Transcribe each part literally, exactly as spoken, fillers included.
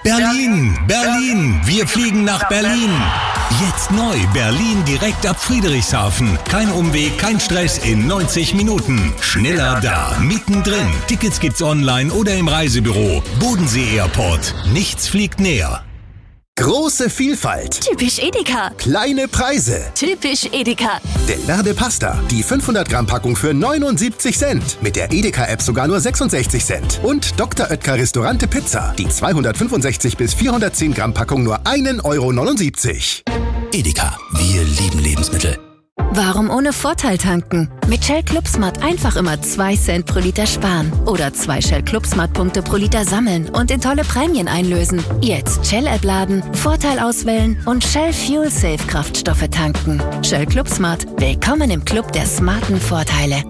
Berlin, Berlin, wir fliegen nach Berlin. Jetzt neu, Berlin direkt ab Friedrichshafen. Kein Umweg, kein Stress in neunzig Minuten. Schneller da, mittendrin. Tickets gibt's online oder im Reisebüro. Bodensee Airport, nichts fliegt näher. Große Vielfalt. Typisch Edeka. Kleine Preise. Typisch Edeka. Delverde Pasta, die fünfhundert Gramm Packung für neunundsiebzig Cent. Mit der Edeka-App sogar nur sechsundsechzig Cent. Und Doktor Oetker Restaurante Pizza, die zweihundertfünfundsechzig bis vierhundertzehn Gramm Packung nur einen Euro neunundsiebzig. Edeka, wir lieben Lebensmittel. Warum ohne Vorteil tanken? Mit Shell ClubSmart einfach immer zwei Cent pro Liter sparen. Oder zwei Shell ClubSmart-Punkte pro Liter sammeln und in tolle Prämien einlösen. Jetzt Shell-App laden, Vorteil auswählen und Shell Fuel Safe Kraftstoffe tanken. Shell ClubSmart. Willkommen im Club der smarten Vorteile.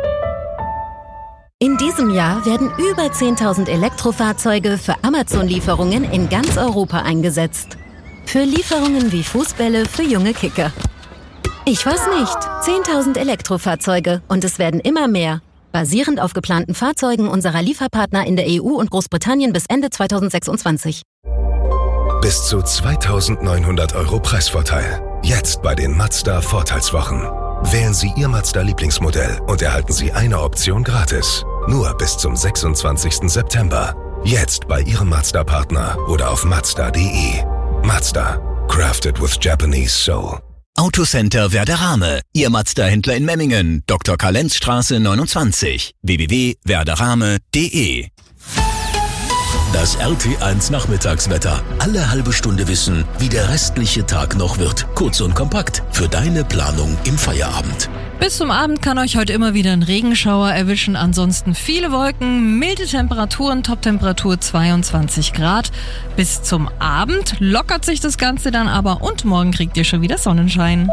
In diesem Jahr werden über zehntausend Elektrofahrzeuge für Amazon-Lieferungen in ganz Europa eingesetzt. Für Lieferungen wie Fußbälle für junge Kicker. Ich weiß nicht. zehntausend Elektrofahrzeuge und es werden immer mehr. Basierend auf geplanten Fahrzeugen unserer Lieferpartner in der E U und Großbritannien bis Ende zweitausendsechsundzwanzig. Bis zu zweitausendneunhundert Euro Preisvorteil. Jetzt bei den Mazda Vorteilswochen. Wählen Sie Ihr Mazda-Lieblingsmodell und erhalten Sie eine Option gratis. Nur bis zum sechsundzwanzigsten September. Jetzt bei Ihrem Mazda-Partner oder auf mazda punkt de. Mazda. Crafted with Japanese soul. Autocenter Werderame, Ihr Mazda-Händler in Memmingen, Doktor Karlenzstraße neunundzwanzig, w w w punkt werderame punkt de. Das R T eins Nachmittagswetter. Alle halbe Stunde wissen, wie der restliche Tag noch wird. Kurz und kompakt für deine Planung im Feierabend. Bis zum Abend kann euch heute immer wieder ein Regenschauer erwischen. Ansonsten viele Wolken, milde Temperaturen, Toptemperatur zweiundzwanzig Grad. Bis zum Abend lockert sich das Ganze dann aber und morgen kriegt ihr schon wieder Sonnenschein.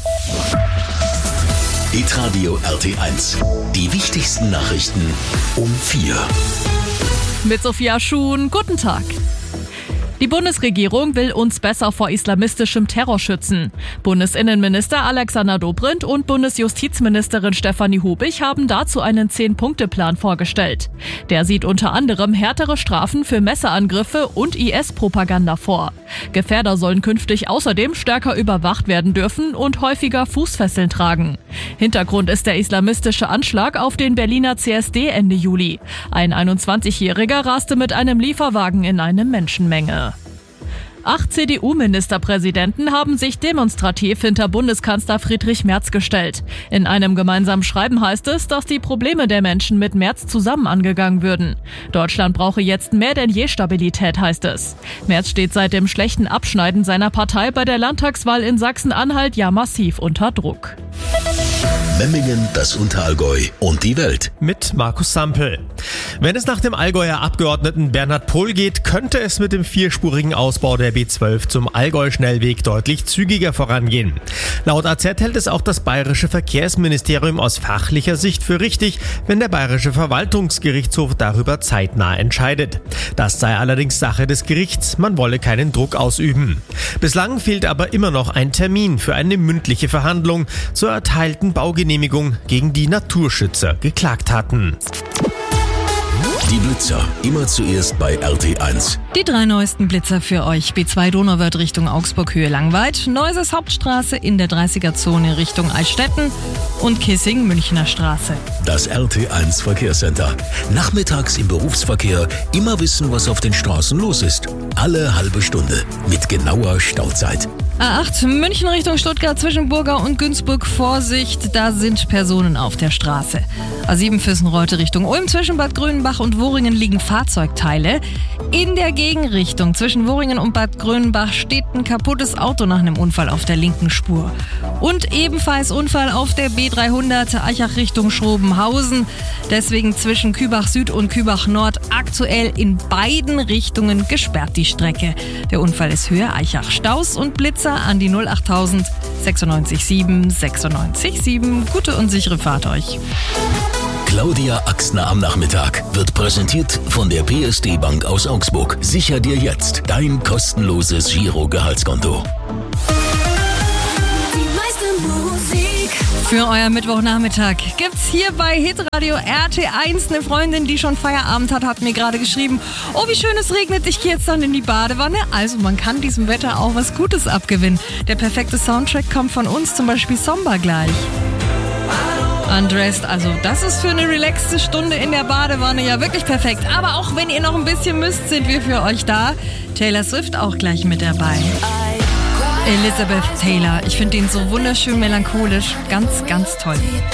Hitradio R T eins. Die wichtigsten Nachrichten um vier. Mit Sophia Schuhn, guten Tag. Die Bundesregierung will uns besser vor islamistischem Terror schützen. Bundesinnenminister Alexander Dobrindt und Bundesjustizministerin Stefanie Hubig haben dazu einen Zehn-Punkte-Plan vorgestellt. Der sieht unter anderem härtere Strafen für Messerangriffe und I S-Propaganda vor. Gefährder sollen künftig außerdem stärker überwacht werden dürfen und häufiger Fußfesseln tragen. Hintergrund ist der islamistische Anschlag auf den Berliner C S D Ende Juli. Ein einundzwanzigjähriger raste mit einem Lieferwagen in eine Menschenmenge. Acht C D U-Ministerpräsidenten haben sich demonstrativ hinter Bundeskanzler Friedrich Merz gestellt. In einem gemeinsamen Schreiben heißt es, dass die Probleme der Menschen mit Merz zusammen angegangen würden. Deutschland brauche jetzt mehr denn je Stabilität, heißt es. Merz steht seit dem schlechten Abschneiden seiner Partei bei der Landtagswahl in Sachsen-Anhalt ja massiv unter Druck. Memmingen, das Unterallgäu und die Welt. Mit Markus Sampel. Wenn es nach dem Allgäuer Abgeordneten Bernhard Pohl geht, könnte es mit dem vierspurigen Ausbau der B zwölf zum Allgäu-Schnellweg deutlich zügiger vorangehen. Laut A Z hält es auch das Bayerische Verkehrsministerium aus fachlicher Sicht für richtig, wenn der Bayerische Verwaltungsgerichtshof darüber zeitnah entscheidet. Das sei allerdings Sache des Gerichts, man wolle keinen Druck ausüben. Bislang fehlt aber immer noch ein Termin für eine mündliche Verhandlung zur erteilten Baugenehmigung, gegen die Naturschützer geklagt hatten. Die Blitzer, immer zuerst bei R T eins. Die drei neuesten Blitzer für euch. B zwei Donauwörth Richtung Augsburg Höhe Langweid, Neuses Hauptstraße in der dreißiger-Zone Richtung Altstetten und Kissing Münchner Straße. Das R T eins Verkehrscenter. Nachmittags im Berufsverkehr immer wissen, was auf den Straßen los ist. Alle halbe Stunde mit genauer Stauzeit. A acht München Richtung Stuttgart zwischen Burgau und Günzburg. Vorsicht, da sind Personen auf der Straße. A sieben Füssenreute Richtung Ulm zwischen Bad Grönenbach und Woringen liegen Fahrzeugteile. In der Gegenrichtung zwischen Woringen und Bad Grönenbach steht ein kaputtes Auto nach einem Unfall auf der linken Spur. Und ebenfalls Unfall auf der B dreihundert Aichach Richtung Schrobenhausen. Deswegen zwischen Kübach Süd und Kübach Nord aktuell in beiden Richtungen gesperrt die Strecke. Der Unfall ist Höhe Aichach. Staus und Blitzer an die null achttausend sechsundneunzig sieben sechsundneunzig sieben. Gute und sichere Fahrt euch. Claudia Axner am Nachmittag wird präsentiert von der P S D Bank aus Augsburg. Sicher dir jetzt dein kostenloses Giro-Gehaltskonto. Die meiste Musik. Für euer Mittwochnachmittag gibt's hier bei Hitradio R T eins eine Freundin, die schon Feierabend hat, hat mir gerade geschrieben, oh wie schön es regnet, ich gehe jetzt dann in die Badewanne. Also man kann diesem Wetter auch was Gutes abgewinnen. Der perfekte Soundtrack kommt von uns, zum Beispiel Somba gleich. Undressed, also das ist für eine relaxte Stunde in der Badewanne ja wirklich perfekt. Aber auch wenn ihr noch ein bisschen müsst, sind wir für euch da. Taylor Swift auch gleich mit dabei. Elizabeth Taylor, ich finde den so wunderschön melancholisch, ganz, ganz toll.